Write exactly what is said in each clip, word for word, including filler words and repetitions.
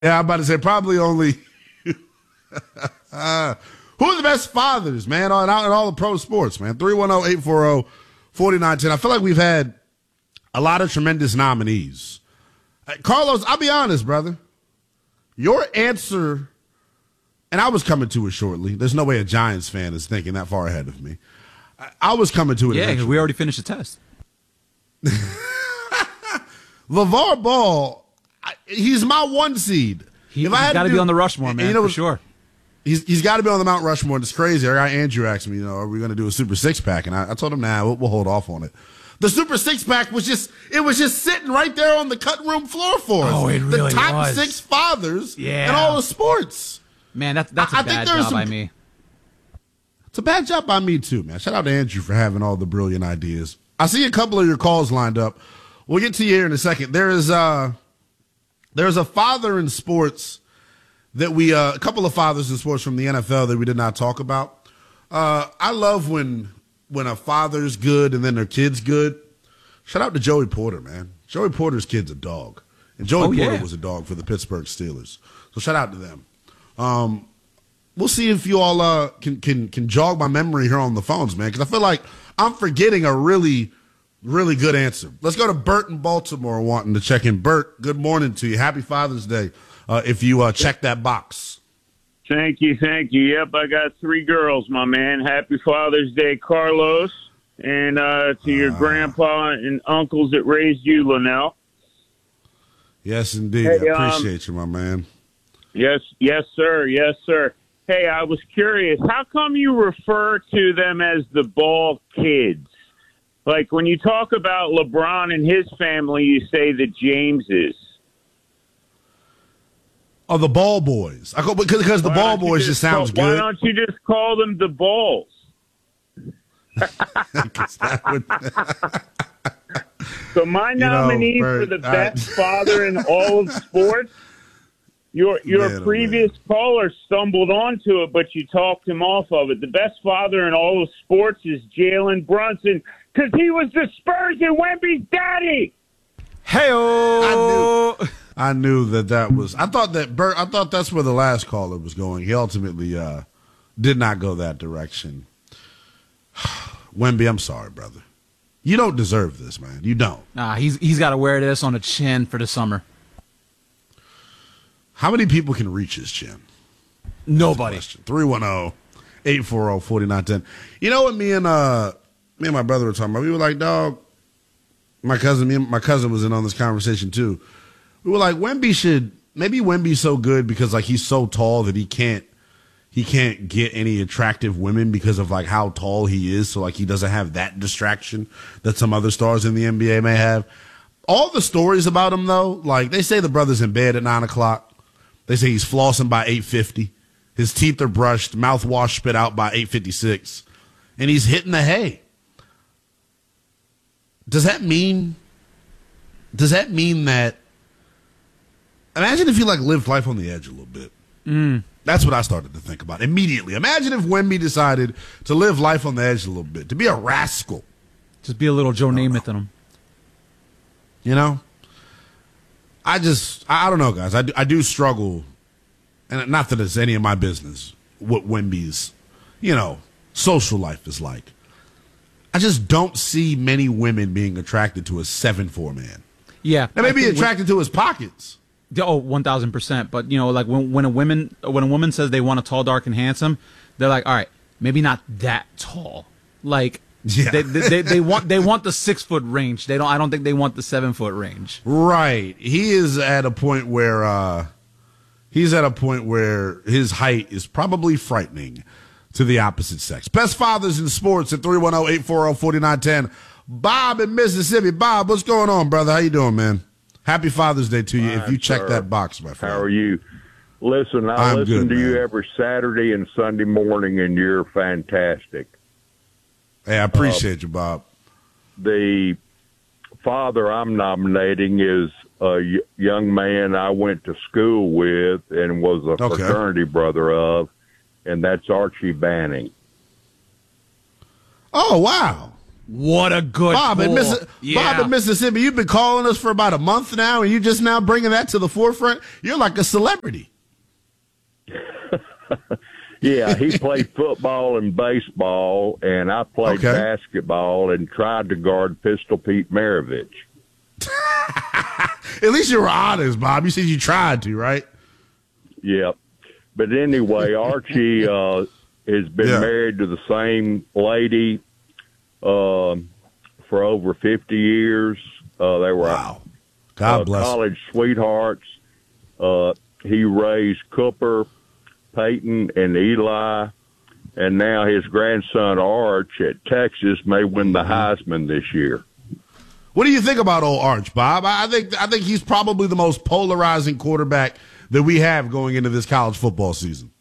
Yeah, I'm about to say probably only. uh, who are the best fathers, man, on, on all the pro sports, man? three one zero, eight four zero, four nine one zero. I feel like we've had a lot of tremendous nominees. Uh, Carlos, I'll be honest, brother. Your answer, and I was coming to it shortly. There's no way a Giants fan is thinking that far ahead of me. I, I was coming to it. Yeah, because we already finished the test. LeVar Ball, I, he's my one seed. He, he's got to be on the Rushmore, man, you know, for sure. He's he's got to be on the Mount Rushmore. It's crazy. Our guy Andrew asked me, you know, are we going to do a Super Six Pack? And I, I told him, nah, we'll, we'll hold off on it. The Super Six Pack was just it was just sitting right there on the cutting room floor for us. Oh, it really the top was. six fathers yeah. in all the sports. Man, that's that's a I, bad I job some, by me. It's a bad job by me too, man. Shout out to Andrew for having all the brilliant ideas. I see a couple of your calls lined up. We'll get to you here in a second. There is uh there's a father in sports that we uh, a couple of fathers in sports from the N F L that we did not talk about. Uh, I love when when a father's good and then their kid's good. Shout out to Joey Porter, man. Joey Porter's kid's a dog, and Joey oh, Porter yeah. was a dog for the Pittsburgh Steelers. So shout out to them. Um, we'll see if you all uh, can can can jog my memory here on the phones, man, because I feel like I'm forgetting a really. Really good answer. Let's go to Bert in Baltimore wanting to check in. Bert, good morning to you. Happy Father's Day uh, if you uh, check that box. Thank you, thank you. Yep, I got three girls, my man. Happy Father's Day, Carlos, and uh, to your uh, grandpa and uncles that raised you, Linnell. Yes, indeed. Hey, I appreciate um, you, my man. Yes, yes, sir. Yes, sir. Hey, I was curious. How come you refer to them as the Ball kids? Like, when you talk about LeBron and his family, you say the Jameses. Oh, the Ball Boys. I go, because, because the why Ball Boys just, just sounds call, good. Why don't you just call them the Balls? would... So my nominee you know, Bert, for the best I... father in all of sports, your your man, previous oh, caller stumbled onto it, but you talked him off of it. The best father in all of sports is Jalen Brunson. Because he was the Spurs and Wemby's daddy. Hey-o! I knew, I knew that that was. I thought that Bert. I thought that's where the last caller was going. He ultimately uh, did not go that direction. Wemby, I'm sorry, brother. You don't deserve this, man. You don't. Nah, he's he's got to wear this on the chin for the summer. How many people can reach his chin? Nobody. three one zero, eight four zero, four nine one zero. You know what me and uh. Me and my brother were talking about. We were like, dog. My cousin, me and my cousin was in on this conversation too. We were like, Wemby should maybe Wemby's so good because like he's so tall that he can't he can't get any attractive women because of like how tall he is. So like he doesn't have that distraction that some other stars in the N B A may have. All the stories about him though, like they say the brother's in bed at nine o'clock. They say he's flossing by eight fifty. His teeth are brushed, mouthwash spit out by eight fifty six, and he's hitting the hay. Does that mean, does that mean that, imagine if you like lived life on the edge a little bit. Mm. That's what I started to think about immediately. Imagine if Wemby decided to live life on the edge a little bit, to be a rascal. Just be a little Joe Namath in him. You know? I just, I, I don't know, guys. I do, I do struggle, and not that it's any of my business, what Wemby's, you know, social life is like. I just don't see many women being attracted to a seven foot four man. Yeah. They may be attracted to his pockets. Oh, one thousand percent. But, you know, like when, when, a woman, when a woman says they want a tall, dark, and handsome, they're like, all right, maybe not that tall. Like, yeah. they, they, they, they want they want the six-foot range. They don't. I don't think they want the seven-foot range. Right. He is at a point where uh, he's at a point where his height is probably frightening to the opposite sex. Best fathers in sports at three one zero, eight four zero, four nine one zero. Bob in Mississippi. Bob, what's going on, brother? How you doing, man? Happy Father's Day to you. Fine, if you check sir. that box, my friend. How are you? Listen, I I'm listen good, to man. you every Saturday and Sunday morning, and you're fantastic. Hey, I appreciate uh, you, Bob. The father I'm nominating is a y- young man I went to school with and was a Okay. fraternity brother of, and that's Archie Banning. Oh, wow. What a good Bob pull. in, Missi- yeah. Bob in Mississippi, you've been calling us for about a month now, and you just now bringing that to the forefront. You're like a celebrity. Yeah, he played football and baseball, and I played Okay. basketball and tried to guard Pistol Pete Maravich. At least you were honest, Bob. You said you tried to, right? Yep. But anyway, Archie uh, has been Yeah. married to the same lady um, for over fifty years. Uh, they were Wow. God uh, bless. college sweethearts. Uh, he raised Cooper, Peyton, and Eli, and now his grandson Arch at Texas may win the Heisman this year. What do you think about old Arch, Bob? I I think I think he's probably the most polarizing quarterback that we have going into this college football season.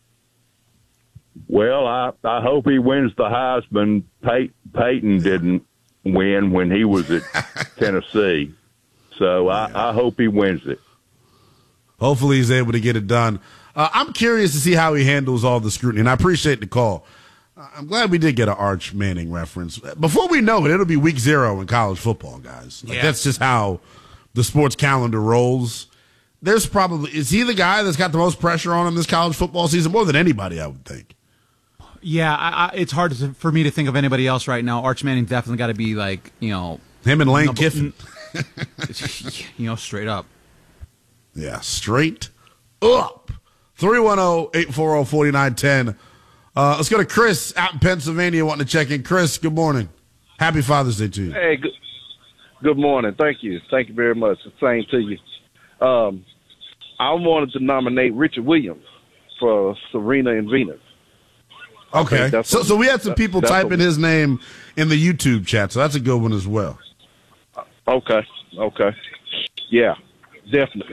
Well, I, I hope he wins the Heisman. Pey- Peyton didn't win when he was at Tennessee, so I, I hope he wins it. Hopefully he's able to get it done. Uh, I'm curious to see how he handles all the scrutiny, and I appreciate the call. Uh, I'm glad we did get an Arch Manning reference. Before we know it, it'll be week zero in college football, guys. Like, Yeah. That's just how the sports calendar rolls. There's probably – is he the guy that's got the most pressure on him this college football season? More than anybody, I would think. Yeah, I, I, it's hard to, for me to think of anybody else right now. Arch Manning definitely got to be like, you know. Him and Lane number- Kiffin. You know, straight up. Yeah, straight up. three one zero, eight four zero, four nine one zero. Uh, let's go to Chris out in Pennsylvania wanting to check in. Chris, good morning. Happy Father's Day to you. Hey, good, good morning. Thank you. Thank you very much. The same to you. Um, I wanted to nominate Richard Williams for Serena and Venus. Okay. that's So, what- so we had some people that's typing what- his name in the YouTube chat, so that's a good one as well. Okay. Okay. Yeah, definitely.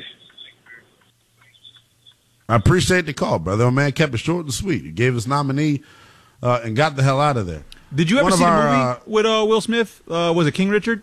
I appreciate the call, brother. Oh, man, kept it short and sweet. He gave us nominee uh, and got the hell out of there. Did you ever One of see our, the movie uh, with uh, Will Smith? Uh, was it King Richard?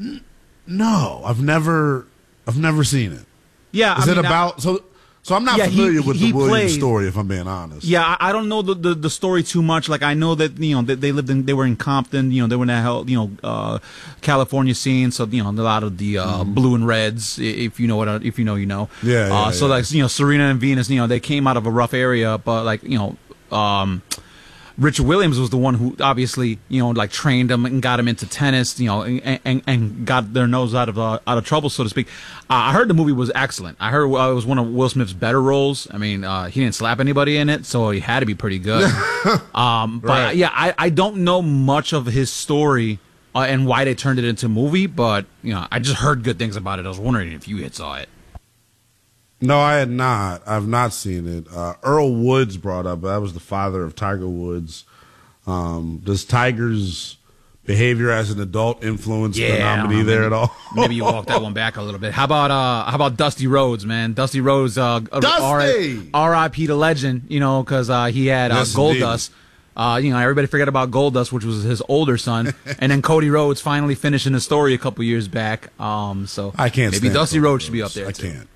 No, I've never, I've never seen it. Yeah. Is I it mean, I- about? So, so I'm not Yeah, he- familiar with he the Williams played- story, if I'm being honest. Yeah, I, I don't know the, the the story too much. Like I know that you know that they lived in, they were in Compton. You know, they were in that hell, you know uh, California scene. So you know a lot of the uh, blue and reds, i- if you know what I- if you know you know. Yeah, yeah, uh, So yeah. like you know Serena and Venus, you know they came out of a rough area, but like you know. Um, Richard Williams was the one who obviously, you know, like trained them and got them into tennis, you know, and, and, and got their nose out of uh, out of trouble, so to speak. Uh, I heard the movie was excellent. I heard uh, it was one of Will Smith's better roles. I mean, uh, he didn't slap anybody in it, so he had to be pretty good. um, but Right. yeah, I, I don't know much of his story uh, and why they turned it into a movie, but you know, I just heard good things about it. I was wondering if you had saw it. No, I had not. I've not seen it. Uh, Earl Woods brought up. That was the father of Tiger Woods. Um, does Tiger's behavior as an adult influence the I don't nominee know, there maybe- at all? Maybe you walk that one back a little bit. How about uh, how about Dusty Rhodes, man? Dusty Rhodes, uh, Dusty! R I P to legend, you know, because uh, he had uh, Yes, indeed. Goldust. Uh, you know, everybody forget about Goldust, which was his older son, and then Cody Rhodes finally finishing the story a couple years back. Um, so I can't. maybe stand Dusty Cody Rhodes should be up there. I too. can't.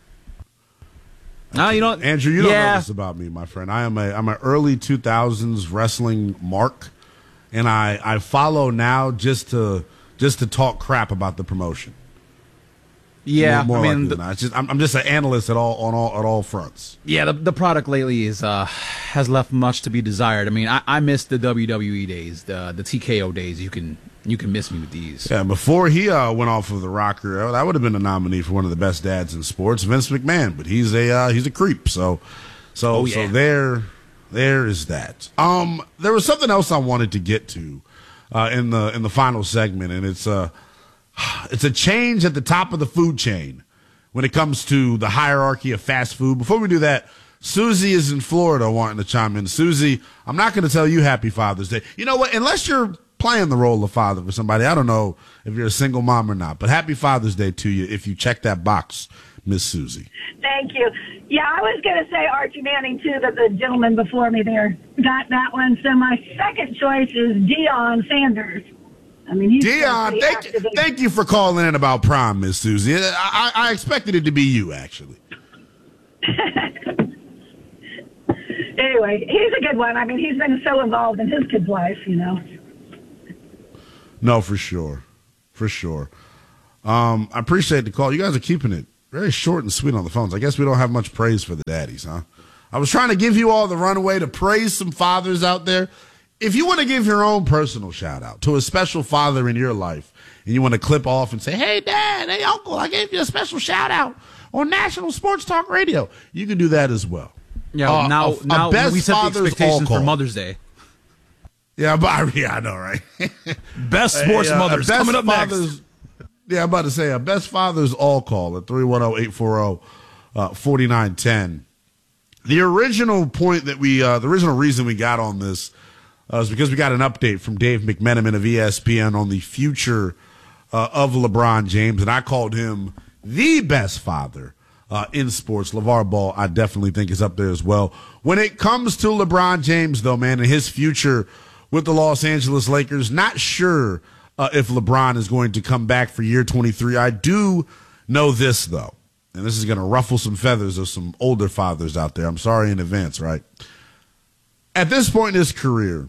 No, you know, Andrew, you don't yeah. know this about me, my friend. I am a I'm an early two thousands wrestling mark, and I, I follow now just to just to talk crap about the promotion. Yeah, more, more I mean, likely the, than not. It's just I'm, I'm just an analyst at all on all at all fronts. yeah, the the product lately is uh has left much to be desired. I mean, I, I miss the W W E days, the the T K O days. You can you can miss me with these. Yeah, before he uh, went off of the rocker, uh, that would have been a nominee for one of the best dads in sports, Vince McMahon. But he's a uh, he's a creep. So, so Oh, so yeah. there there is that. Um, there was something else I wanted to get to uh, in the in the final segment, and it's uh it's a change at the top of the food chain when it comes to the hierarchy of fast food. Before we do that, Susie is in Florida wanting to chime in. Susie, I'm not going to tell you Happy Father's Day. You know what? Unless you're playing the role of father for somebody, I don't know if you're a single mom or not, but Happy Father's Day to you if you check that box, Miss Susie. Thank you. Yeah, I was going to say Archie Manning, too, that the gentleman before me there got that one. So my second choice is Deion Sanders. I mean, he's Dion, thank, active. thank you for calling in about prom, Miss Susie. I, I, I expected it to be you, actually. Anyway, he's a good one. I mean, he's been so involved in his kid's life, you know. No, for sure. For sure. Um, I appreciate the call. You guys are keeping it very short and sweet on the phones. I guess we don't have much praise for the daddies, huh? I was trying to give you all the runaway to praise some fathers out there. If you want to give your own personal shout out to a special father in your life and you want to clip off and say, hey, Dad, hey, Uncle, I gave you a special shout out on National Sports Talk Radio, you can do that as well. Yeah, uh, now, a, now a we set the expectations for Mother's Day. Yeah, but, yeah, I know, right? Best sports hey, uh, mothers best coming up fathers, next. Yeah, I'm about to say, a best father's all call at three one zero, eight four zero, four nine one zero. The original point that we, uh, the original reason we got on this uh, is because we got an update from Dave McMenamin of E S P N on the future uh, of LeBron James, and I called him the best father uh, in sports. LeVar Ball, I definitely think, is up there as well. When it comes to LeBron James, though, man, and his future with the Los Angeles Lakers, not sure uh, if LeBron is going to come back for year twenty-three. I do know this, though, and this is going to ruffle some feathers of some older fathers out there. I'm sorry in advance, right? At this point in his career,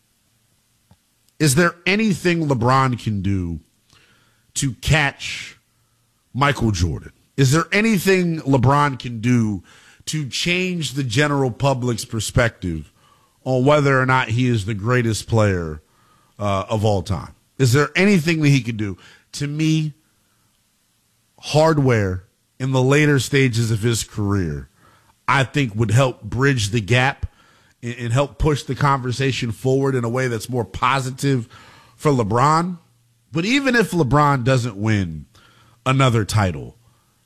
is there anything LeBron can do to catch Michael Jordan? Is there anything LeBron can do to change the general public's perspective on whether or not he is the greatest player uh, of all time? Is there anything that he can do? To me, hardware in the later stages of his career, I think would help bridge the gap and, and help push the conversation forward in a way that's more positive for LeBron. But even if LeBron doesn't win another title,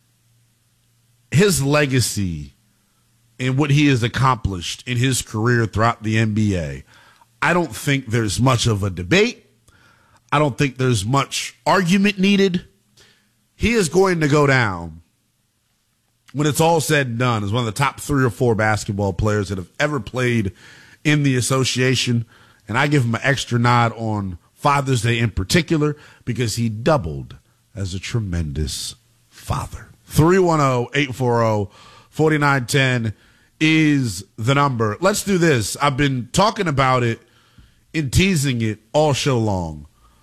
his legacy and what he has accomplished in his career throughout the N B A, I don't think there's much of a debate. I don't think there's much argument needed. He is going to go down, when it's all said and done, as one of the top three or four basketball players that have ever played in the association. And I give him an extra nod on Father's Day in particular because he doubled as a tremendous father. three one zero, eight four zero, four nine one zero is the number. Let's do this. I've been talking about it and teasing it all show long.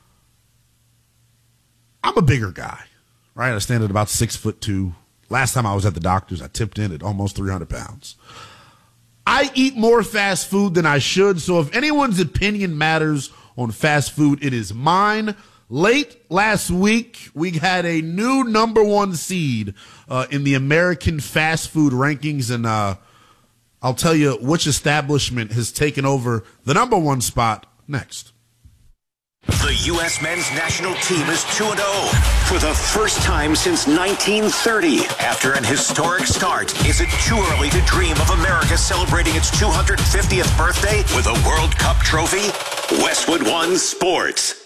I'm a bigger guy, right? I stand at about six foot two. Last time I was at the doctor's, I tipped in at almost three hundred pounds. I eat more fast food than I should, so if anyone's opinion matters on fast food, it is mine. Late last week, we had a new number one seed uh, in the American fast food rankings, and uh, I'll tell you which establishment has taken over the number one spot next. The U S men's national team is two and oh for the first time since nineteen thirty. After an historic start, is it too early to dream of America celebrating its two hundred fiftieth birthday with a World Cup trophy? Westwood One Sports.